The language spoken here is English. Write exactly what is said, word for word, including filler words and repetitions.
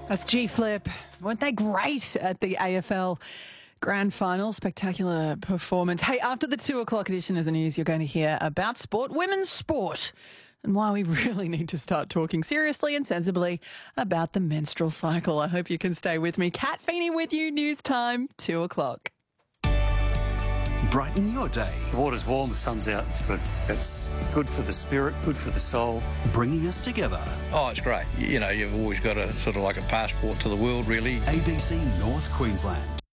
That's G-Flip. Weren't they great at the A F L Grand Final? Spectacular performance. Hey, after the two o'clock edition of the news, you're going to hear about sport, women's sport, and why we really need to start talking seriously and sensibly about the menstrual cycle. I hope you can stay with me. Kat Feeney with you. News time, two o'clock. Brighten your day. The water's warm, the sun's out, it's good. It's good for the spirit, good for the soul. Bringing us together. Oh, it's great. You know, you've always got a sort of like a passport to the world, really. A B C North Queensland.